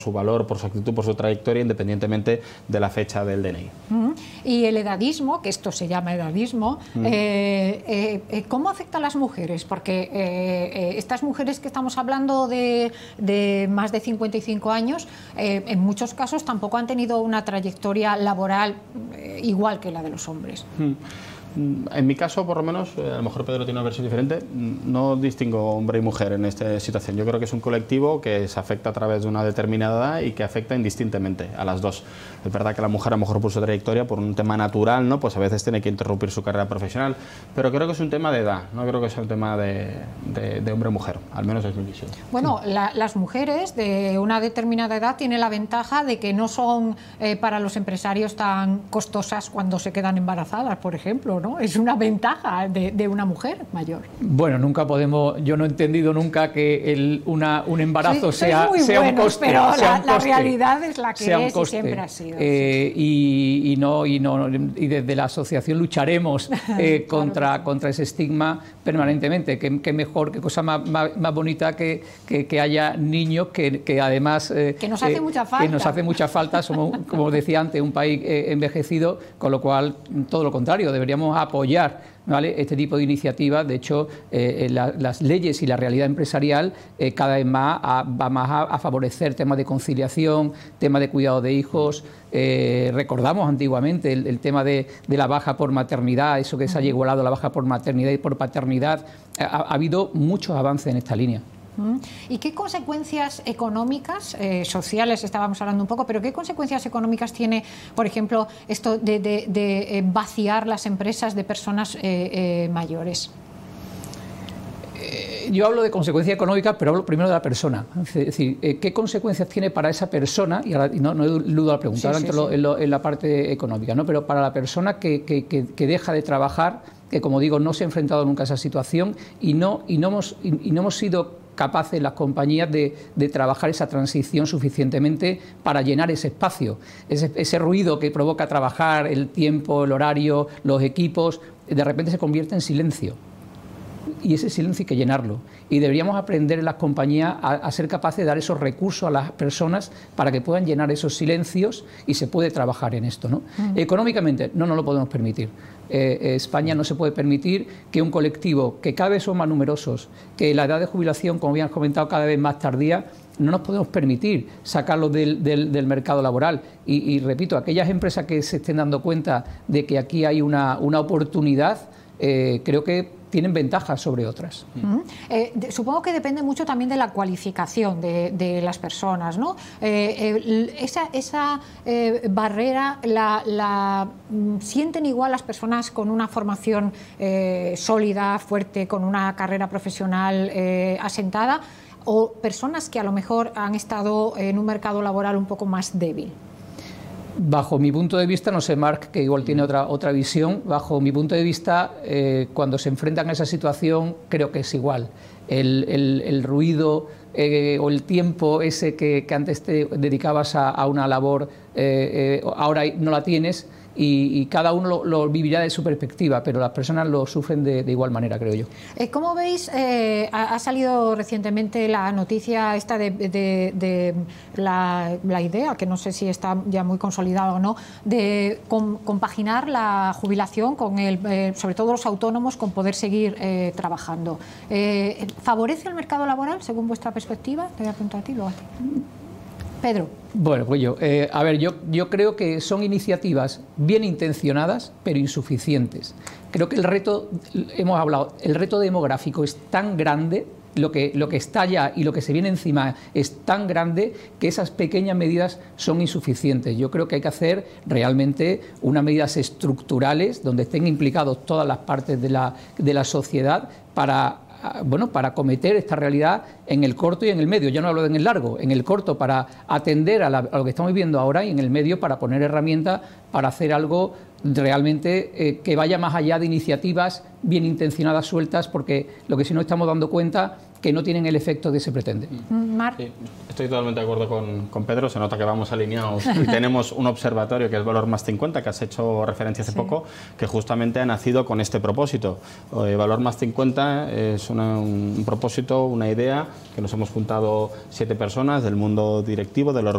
su valor, por su actitud, por su trayectoria, independientemente de la fecha del DNI. Y el edadismo, que esto se llama edadismo, ¿cómo afecta a las mujeres? Porque estas mujeres que estamos hablando de más de 55 años, en muchos casos tampoco han tenido una trayectoria laboral igual que la de los hombres. En mi caso, por lo menos, a lo mejor Pedro tiene una versión diferente, no distingo hombre y mujer en esta situación. Yo creo que es un colectivo que se afecta a través de una determinada edad y que afecta indistintamente a las dos. Es verdad que la mujer, a lo mejor por su trayectoria, por un tema natural, ¿no? Pues a veces tiene que interrumpir su carrera profesional, pero creo que es un tema de edad, no creo que sea un tema de hombre-mujer, al menos es mi visión. Bueno, las mujeres de una determinada edad tienen la ventaja de que no son para los empresarios tan costosas cuando se quedan embarazadas, por ejemplo, ¿no? Es una ventaja de una mujer mayor. Bueno, nunca podemos, yo no he entendido nunca que un embarazo sea un coste. Pero la realidad es la que es y siempre ha sido. Y desde la asociación lucharemos contra ese estigma permanentemente. Que mejor, qué cosa más bonita que haya niños que además... que nos hace mucha falta. Que nos hace mucha falta. Somos, como decía antes, un país envejecido, con lo cual, todo lo contrario, deberíamos apoyar, ¿vale?, este tipo de iniciativas. De hecho, las leyes y la realidad empresarial cada vez más va más a favorecer temas de conciliación, temas de cuidado de hijos. Recordamos antiguamente el tema de la baja por maternidad, eso que se haya igualado la baja por maternidad y por paternidad. Ha habido muchos avances en esta línea. ¿Y qué consecuencias económicas, sociales estábamos hablando un poco, pero qué consecuencias económicas tiene, por ejemplo, esto de vaciar las empresas de personas mayores? Yo hablo de consecuencias económicas, pero hablo primero de la persona. Es decir, ¿qué consecuencias tiene para esa persona? Y ahora no eludo la pregunta, ahora entro en la parte económica, ¿no? Pero para la persona que deja de trabajar, que como digo, no se ha enfrentado nunca a esa situación y no hemos sido capaces las compañías de trabajar esa transición suficientemente para llenar ese espacio, ese ruido que provoca trabajar, el tiempo, el horario, los equipos, de repente se convierte en silencio. Y ese silencio hay que llenarlo. Y deberíamos aprender en las compañías a ser capaces de dar esos recursos a las personas para que puedan llenar esos silencios y se puede trabajar en esto, ¿no? Económicamente no nos lo podemos permitir. España no se puede permitir que un colectivo que cada vez son más numerosos, que la edad de jubilación, como bien has comentado, cada vez más tardía, no nos podemos permitir sacarlo del mercado laboral. Y repito, aquellas empresas que se estén dando cuenta de que aquí hay una oportunidad, creo que tienen ventajas sobre otras. Supongo que depende mucho también de la cualificación de las personas, ¿no? Esa barrera la sienten igual las personas con una formación sólida, fuerte, con una carrera profesional asentada, o personas que a lo mejor han estado en un mercado laboral un poco más débil. Bajo mi punto de vista, no sé, Marc, que igual tiene otra visión, bajo mi punto de vista, cuando se enfrentan a esa situación, creo que es igual. El ruido o el tiempo ese que antes te dedicabas a una labor, ahora no la tienes, y cada uno lo vivirá de su perspectiva, pero las personas lo sufren de igual manera, creo yo. ¿Cómo veis? Ha salido recientemente la noticia esta de la idea, que no sé si está ya muy consolidada o no, de compaginar la jubilación con sobre todo los autónomos, con poder seguir trabajando. ¿Favorece el mercado laboral, según vuestra perspectiva? Te voy a preguntar a ti, luego a ti. Pedro. Bueno, pues yo creo que son iniciativas bien intencionadas, pero insuficientes. Creo que el reto demográfico es tan grande, lo que está allá y lo que se viene encima es tan grande, que esas pequeñas medidas son insuficientes. Yo creo que hay que hacer realmente unas medidas estructurales donde estén implicados todas las partes de la sociedad para acometer esta realidad en el corto y en el medio. Yo no hablo en el largo, en el corto para atender a lo que estamos viviendo ahora, y en el medio para poner herramientas para hacer algo realmente que vaya más allá de iniciativas bien intencionadas sueltas, porque lo que sí nos estamos dando cuenta que no tienen el efecto que se pretende. Marc. Sí, estoy totalmente de acuerdo con Pedro, se nota que vamos alineados y tenemos un observatorio que es Valor Más 50, que has hecho referencia hace poco, que justamente ha nacido con este propósito. Valor Más 50 es un propósito, una idea, que nos hemos juntado 7 personas del mundo directivo, de los